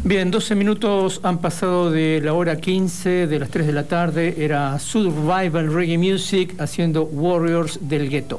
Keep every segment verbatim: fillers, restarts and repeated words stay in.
Bien, doce minutos han pasado de la hora quince de las tres de la tarde. Era Survival Reggae Music haciendo Warriors del Gueto,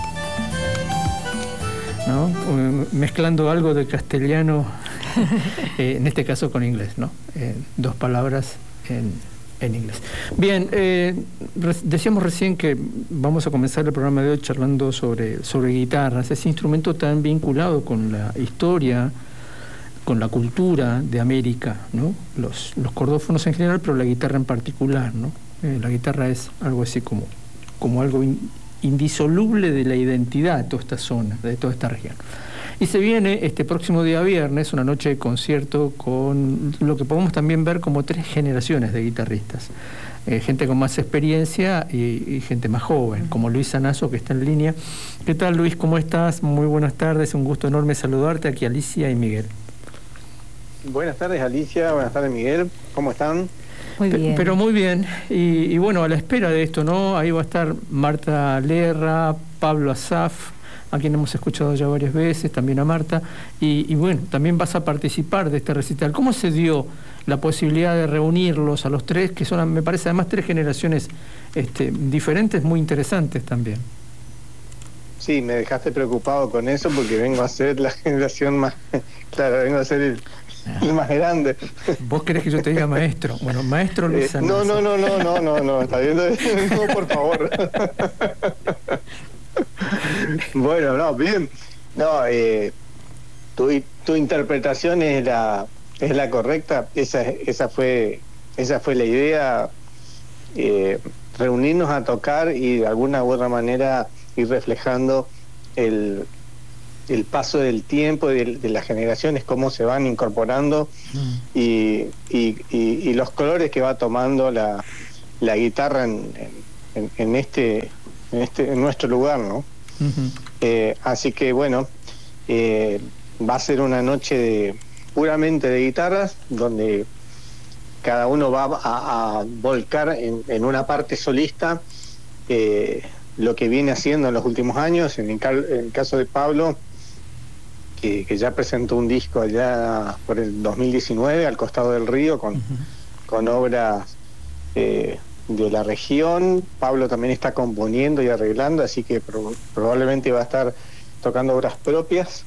¿no? Mezclando algo de castellano, eh, en este caso con inglés, ¿no? Eh, dos palabras en, en inglés. Bien, eh, decíamos recién que vamos a comenzar el programa de hoy charlando sobre, sobre guitarras, ese instrumento tan vinculado con la historia, con la cultura de América, ¿no? Los, los cordófonos en general, pero la guitarra en particular, ¿no? Eh, la guitarra es algo así como, como algo in, indisoluble de la identidad de toda esta zona, de toda esta región. Y se viene este próximo día viernes una noche de concierto con lo que podemos también ver como tres generaciones de guitarristas. Eh, gente con más experiencia y, y gente más joven, como Luis Sanazo, que está en línea. ¿Qué tal, Luis? ¿Cómo estás? Muy buenas tardes, un gusto enorme saludarte. Aquí Alicia y Miguel. Buenas tardes, Alicia. Buenas tardes, Miguel. ¿Cómo están? Muy bien. Pero muy bien. Y, y bueno, a la espera de esto, ¿no? Ahí va a estar Marta Lerra, Pablo Asaf, a quien hemos escuchado ya varias veces, también a Marta. Y, y bueno, también vas a participar de este recital. ¿Cómo se dio la posibilidad de reunirlos a los tres, que son, me parece, además tres generaciones este, diferentes, muy interesantes también? Sí, me dejaste preocupado con eso porque vengo a ser la generación más... Claro, vengo a ser el... el más grande. ¿Vos querés que yo te diga maestro? Bueno, maestro Luis Sanazo. Eh, no, no, no, no, no, no, no, está viendo. No, por favor. Bueno, no, bien. No, eh, tu, tu interpretación es la es la correcta. Esa esa fue esa fue la idea. Eh, reunirnos a tocar y de alguna u otra manera ir reflejando el el paso del tiempo, de, de las generaciones, cómo se van incorporando mm. y, y, y, y los colores que va tomando la, la guitarra en, en, en este en este en nuestro lugar, ¿no? Uh-huh. Eh, así que bueno, eh, va a ser una noche de, puramente de guitarras, donde cada uno va a, a volcar en, en una parte solista eh, lo que viene haciendo en los últimos años. En el, en el caso de Pablo, Que, que ya presentó un disco allá por el dos mil diecinueve al costado del río con, uh-huh. con obras eh, de la región. Pablo también está componiendo y arreglando, así que pro, probablemente va a estar tocando obras propias.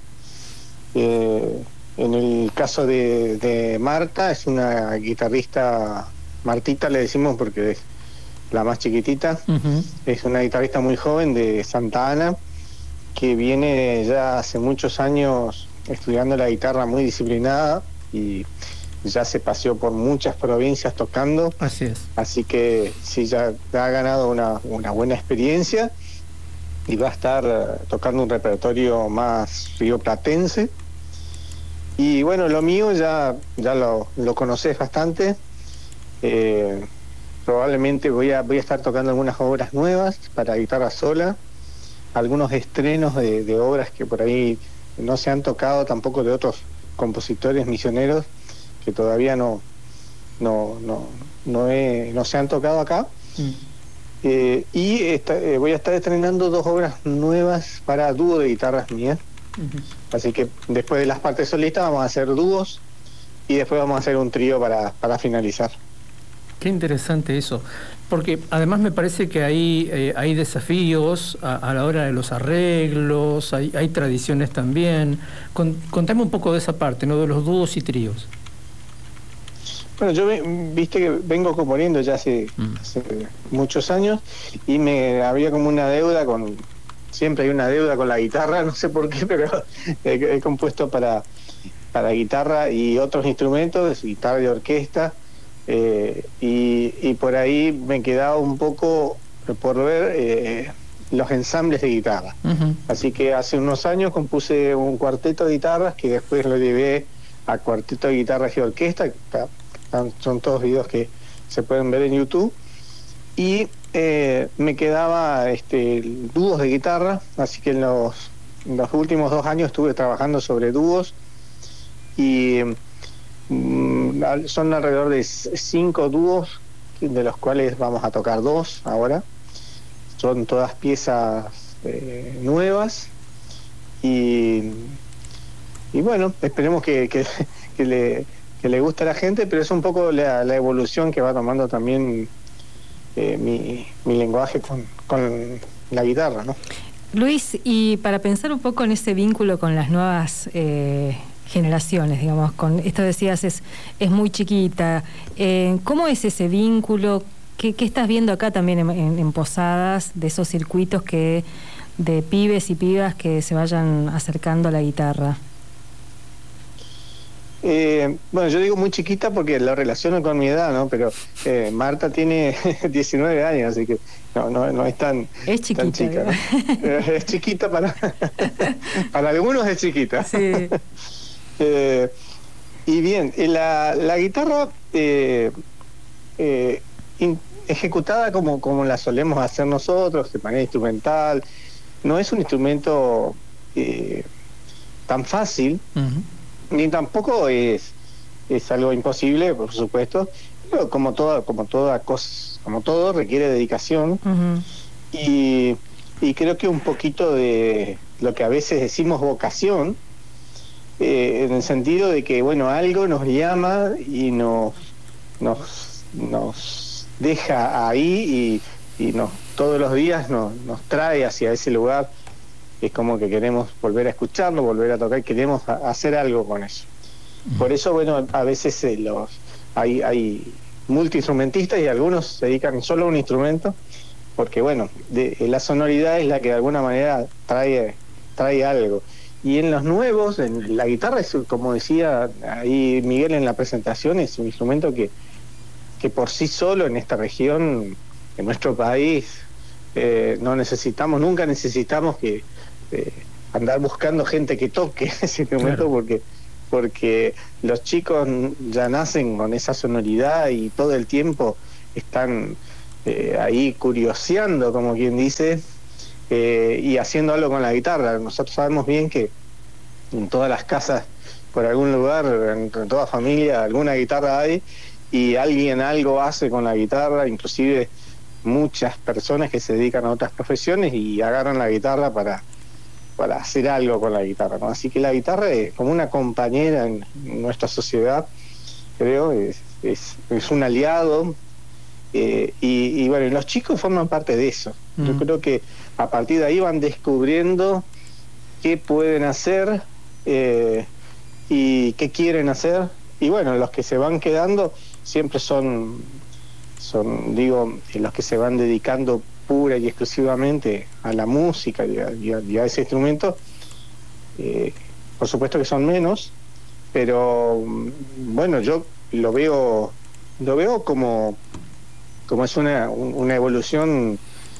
Eh, en el caso de, de Marta, es una guitarrista, Martita le decimos porque es la más chiquitita, uh-huh. es una guitarrista muy joven de Santa Ana, que viene ya hace muchos años estudiando la guitarra muy disciplinada y ya se paseó por muchas provincias tocando. Así es. Así que sí, ya ha ganado una, una buena experiencia y va a estar uh, tocando un repertorio más rioplatense. Y bueno, lo mío ya, ya lo, lo conocés bastante. Eh, probablemente voy a, voy a estar tocando algunas obras nuevas para guitarra sola, algunos estrenos de, de obras que por ahí no se han tocado tampoco de otros compositores misioneros que todavía no no no no, he, no se han tocado acá. Mm. Eh, y esta, eh, voy a estar estrenando dos obras nuevas para dúo de guitarras mías. Uh-huh. Así que después de las partes solistas vamos a hacer dúos y después vamos a hacer un trío para, para finalizar. Qué interesante eso, porque además me parece que hay, eh, hay desafíos a, a la hora de los arreglos, hay, hay tradiciones también. Con, contame un poco de esa parte, ¿no? De los dúos y tríos. Bueno, yo viste que vengo componiendo ya hace, mm. hace muchos años y me había como una deuda con, siempre hay una deuda con la guitarra, no sé por qué, pero he, he compuesto para, para guitarra y otros instrumentos, guitarra de orquesta. Eh, y, y por ahí me quedaba un poco por ver eh, los ensambles de guitarra. Uh-huh. Así que hace unos años compuse un cuarteto de guitarras que después lo llevé a cuarteto de guitarras y orquesta. Son todos videos que se pueden ver en YouTube. Y eh, me quedaba este, dúos de guitarra, así que en los, en los últimos dos años estuve trabajando sobre dúos y son alrededor de cinco dúos, de los cuales vamos a tocar dos ahora. Son todas piezas eh, nuevas y, y bueno, esperemos que, que, que, le, que que le gusta a la gente, pero es un poco la, la evolución que va tomando también eh, mi, mi lenguaje con, con la guitarra, ¿no? Luis, y para pensar un poco en ese vínculo con las nuevas eh, generaciones, digamos, con esto decías, es, es muy chiquita, eh, ¿cómo es ese vínculo? ¿Qué, qué estás viendo acá también en, en, en Posadas, de esos circuitos que de pibes y pibas que se vayan acercando a la guitarra? Eh, bueno, yo digo muy chiquita porque la relaciono con mi edad, ¿no? Pero eh, Marta tiene diecinueve años, así que no, no, no es tan, es chiquita, tan chica, ¿no? Es chiquita para para algunos es chiquita. Sí. eh, y bien, la, la guitarra eh, eh, in, ejecutada como, como la solemos hacer nosotros, de manera instrumental, no es un instrumento eh, tan fácil. Uh-huh. Ni tampoco es es algo imposible, por supuesto, pero como toda como toda cosa, como todo requiere dedicación. Uh-huh. y, y creo que un poquito de lo que a veces decimos vocación, eh, en el sentido de que bueno, algo nos llama y nos nos nos deja ahí y, y nos todos los días nos, nos trae hacia ese lugar. Es como que queremos volver a escucharlo, volver a tocar, queremos a, hacer algo con eso. Por eso, bueno, a veces eh, los hay, hay multiinstrumentistas y algunos se dedican solo a un instrumento, porque, bueno, de, la sonoridad es la que de alguna manera trae, trae algo. Y en los nuevos, en la guitarra, es, como decía ahí Miguel en la presentación, es un instrumento que, que por sí solo en esta región, en nuestro país, eh, no necesitamos, nunca necesitamos que Eh, andar buscando gente que toque ese instrumento. Claro. porque porque los chicos ya nacen con esa sonoridad y todo el tiempo están eh, ahí curioseando, como quien dice, eh, y haciendo algo con la guitarra. Nosotros sabemos bien que en todas las casas, por algún lugar, en, en toda familia, alguna guitarra hay, y alguien algo hace con la guitarra, inclusive muchas personas que se dedican a otras profesiones y agarran la guitarra para para hacer algo con la guitarra, ¿no? Así que la guitarra es como una compañera en nuestra sociedad, creo, es, es, es un aliado, eh, y, y bueno, y los chicos forman parte de eso. Mm. Yo creo que a partir de ahí van descubriendo qué pueden hacer eh, y qué quieren hacer, y bueno, los que se van quedando siempre son, son digo, los que se van dedicando pura y exclusivamente a la música y a, y a, y a ese instrumento. Eh, por supuesto que son menos, pero bueno, yo lo veo lo veo como como es una, una evolución,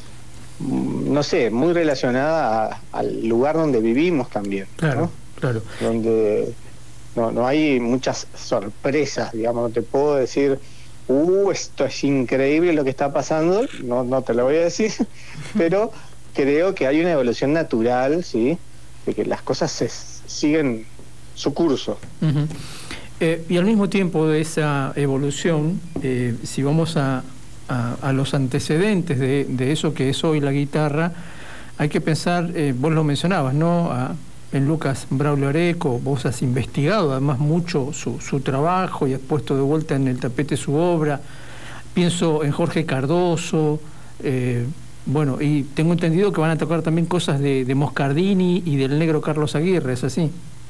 no sé, muy relacionada a, al lugar donde vivimos también. Claro, ¿no? Claro. Donde no, no hay muchas sorpresas, digamos, no te puedo decir Uh, esto es increíble lo que está pasando, no, no te lo voy a decir, pero creo que hay una evolución natural, ¿sí? De que las cosas se, siguen su curso. Uh-huh. Eh, y al mismo tiempo de esa evolución, eh, si vamos a, a, a los antecedentes de, de eso que es hoy la guitarra, hay que pensar, eh, vos lo mencionabas, ¿no? A, en Lucas Braulio Areco, vos has investigado además mucho su, su trabajo y has puesto de vuelta en el tapete su obra. Pienso en Jorge Cardoso, eh, bueno, y tengo entendido que van a tocar también cosas de, de Moscardini y del negro Carlos Aguirre, ¿es así?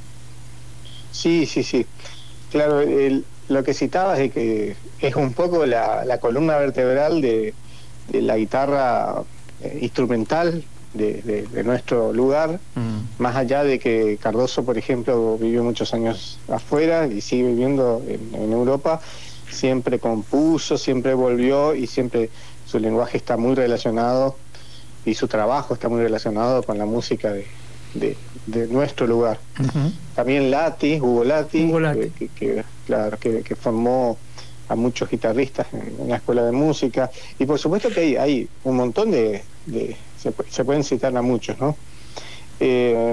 Sí, sí, sí. Claro, el, lo que citabas es que es un poco la, la columna vertebral de, de la guitarra eh, instrumental De, de, de nuestro lugar, mm. más allá de que Cardoso, por ejemplo, vivió muchos años afuera y sigue viviendo en, en Europa, siempre compuso, siempre volvió y siempre su lenguaje está muy relacionado y su trabajo está muy relacionado con la música de, de, de nuestro lugar. Uh-huh. También Lati, Hugo Lati, Hugo Lati. Que, que, claro, que, que formó a muchos guitarristas en, en la escuela de música, y por supuesto que hay, hay un montón de, de se, se pueden citar a muchos, ¿no? Eh,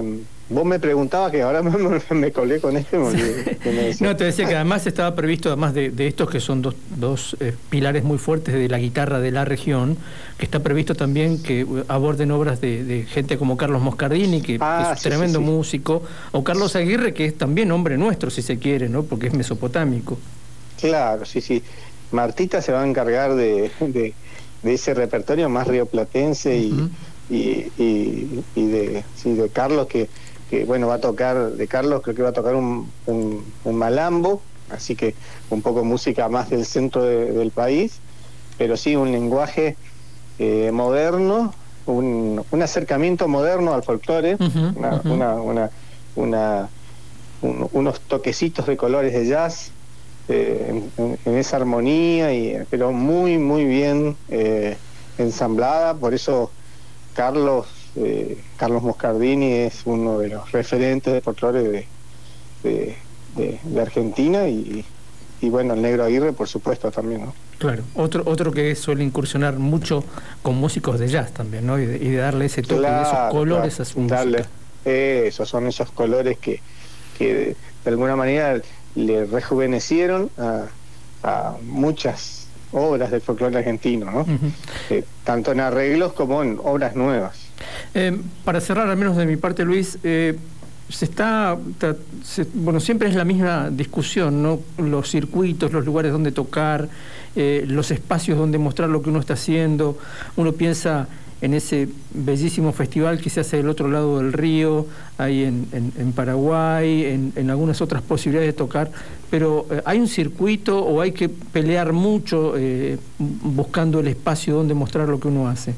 vos me preguntabas que ahora me, me colé con este. Me no, te decía que además estaba previsto, además de, de estos que son dos, dos eh, pilares muy fuertes de la guitarra de la región, que está previsto también que aborden obras de, de gente como Carlos Moscardini, que, ah, que es un sí, tremendo sí, sí. músico, o Carlos Aguirre, que es también hombre nuestro, si se quiere, ¿no? Porque es mesopotámico. Claro, sí, sí. Martita se va a encargar de, de, de ese repertorio más rioplatense y, uh-huh. y, y, y de, sí, de Carlos, que, que bueno, va a tocar, de Carlos creo que va a tocar un, un, un malambo, así que un poco música más del centro de, del país, pero sí un lenguaje eh, moderno, un, un acercamiento moderno al folclore, uh-huh, una, uh-huh. una, una, una, un, unos toquecitos de colores de jazz, Eh, en, en esa armonía, y, pero muy muy bien eh, ensamblada. Por eso Carlos eh, Carlos Moscardini es uno de los referentes de folclore de, de, de, de Argentina, y, y bueno, el Negro Aguirre por supuesto también, ¿no? Claro, otro otro que suele incursionar mucho con músicos de jazz también, ¿no? Y de, y de darle ese toque, claro, de esos colores, claro, a su música. Eh, esos son esos colores que, que de, de alguna manera le rejuvenecieron a, a muchas obras del folclore argentino, ¿no? Uh-huh. eh, tanto en arreglos como en obras nuevas. Eh, para cerrar, al menos de mi parte, Luis, eh, se está, se, bueno, siempre es la misma discusión, ¿no? Los circuitos, los lugares donde tocar, eh, los espacios donde mostrar lo que uno está haciendo. Uno piensa en ese bellísimo festival que se hace del otro lado del río, ahí en, en, en Paraguay, en, en algunas otras posibilidades de tocar, pero eh, ¿hay un circuito o hay que pelear mucho eh, buscando el espacio donde mostrar lo que uno hace?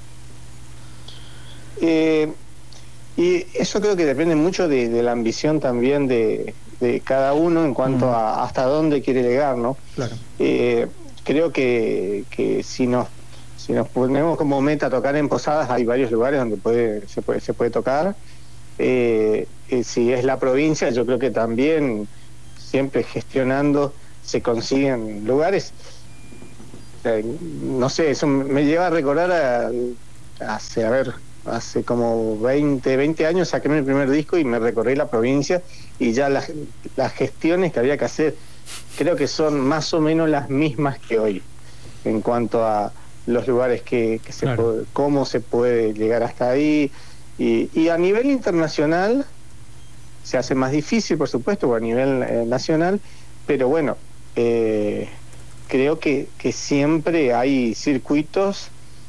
Eh, y eso creo que depende mucho de, de la ambición también de, de cada uno en cuanto mm. a hasta dónde quiere llegar, ¿no? Claro. Eh, creo que, que si nos Si nos ponemos como meta tocar en Posadas, hay varios lugares donde puede se puede se puede tocar. Eh, eh, si es la provincia, yo creo que también, siempre gestionando, se consiguen lugares. Eh, no sé, eso me lleva a recordar a, a, hace, a ver, hace como veinte, veinte años saqué mi primer disco y me recorrí la provincia, y ya las, las gestiones que había que hacer creo que son más o menos las mismas que hoy, en cuanto a los lugares que, que se claro. puede, cómo se puede llegar hasta ahí, y, y a nivel internacional se hace más difícil, por supuesto, o a nivel eh, nacional, pero bueno, eh, creo que, que siempre hay circuitos,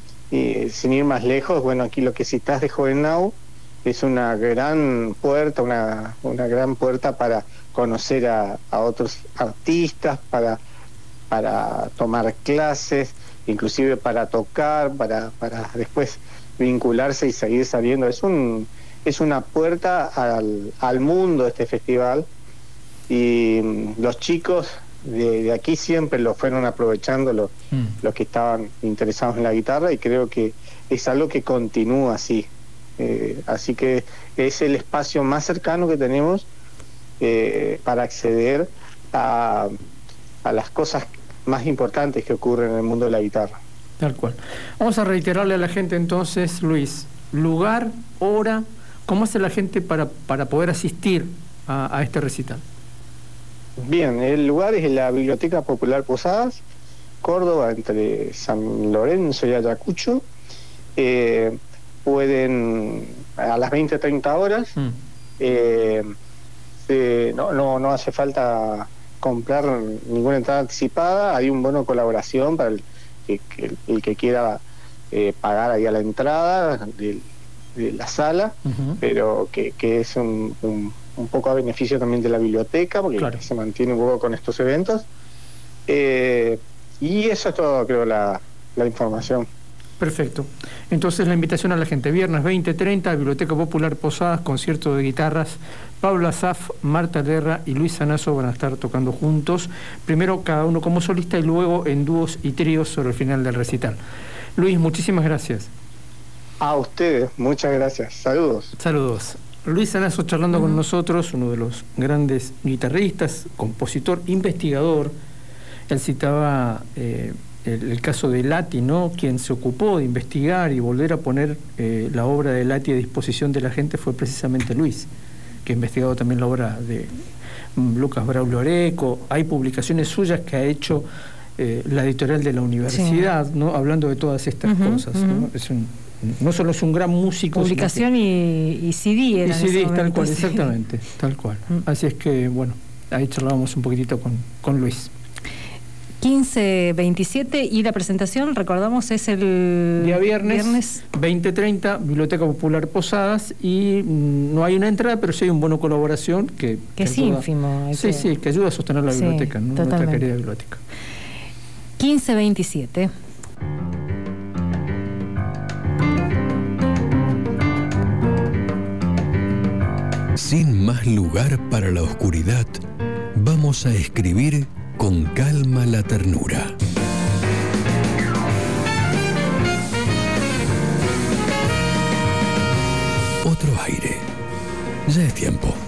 y sin ir más lejos, bueno, aquí lo que citas de Jovenau es una gran puerta, una, una gran puerta para conocer a, a otros artistas, para, para tomar clases, inclusive para tocar, para, para después vincularse y seguir saliendo. Es un es una puerta al, al mundo este festival, y los chicos de, de aquí siempre lo fueron aprovechando, los, mm. los que estaban interesados en la guitarra, y creo que es algo que continúa así. Eh, así que es el espacio más cercano que tenemos eh, para acceder a, a las cosas más importantes que ocurren en el mundo de la guitarra. Tal cual. Vamos a reiterarle a la gente entonces, Luis, lugar, hora, ¿cómo hace la gente para, para poder asistir a, a este recital? Bien, el lugar es la Biblioteca Popular Posadas, Córdoba, entre San Lorenzo y Ayacucho. Eh, pueden, a las veinte, treinta horas, mm. eh, eh, no, no, no hace falta comprar ninguna entrada anticipada, hay un bono de colaboración para el que, que, el que quiera eh, pagar ahí a la entrada de, de la sala, uh-huh. pero que, que es un, un, un poco a beneficio también de la biblioteca, porque claro. se mantiene un poco con estos eventos. Eh, y eso es todo, creo, la, la información. Perfecto. Entonces la invitación a la gente, viernes veinte treinta, Biblioteca Popular Posadas, concierto de guitarras. Pablo Asaf, Marta Guerra y Luis Sanazo van a estar tocando juntos, primero cada uno como solista y luego en dúos y tríos sobre el final del recital. Luis, muchísimas gracias. A ustedes, muchas gracias. Saludos. Saludos. Luis Sanazo charlando uh-huh. con nosotros, uno de los grandes guitarristas, compositor, investigador. Él citaba eh, el, el caso de Lati, ¿no? Quien se ocupó de investigar y volver a poner eh, la obra de Lati a disposición de la gente fue precisamente Luis, que ha investigado también la obra de um, Lucas Braulio Areco. Hay publicaciones suyas que ha hecho eh, la editorial de la universidad, sí, ¿no? Hablando de todas estas uh-huh, cosas, uh-huh. ¿no? Es un, no solo es un gran músico, publicación que, y, y C D era y C D, tal cual, sí. exactamente, tal cual. Uh-huh. Así es que, bueno, ahí charlábamos un poquitito con, con Luis. quince veintisiete y la presentación, recordamos, es el día viernes, viernes. veinte treinta, Biblioteca Popular Posadas, y mm, no hay una entrada, pero sí hay un bono colaboración que, que, que es ayuda, ínfimo. Sí, que... sí, que ayuda a sostener la sí, biblioteca, ¿no? Nuestra querida biblioteca. quince veintisiete. Sin más lugar para la oscuridad, vamos a escribir con calma la ternura. Otro aire. Ya es tiempo.